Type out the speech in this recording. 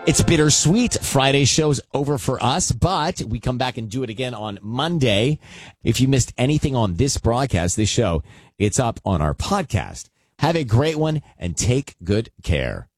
It's bittersweet. Friday's show's over for us, but we come back and do it again on Monday. If you missed anything on this broadcast, this show, it's up on our podcast. Have a great one and take good care.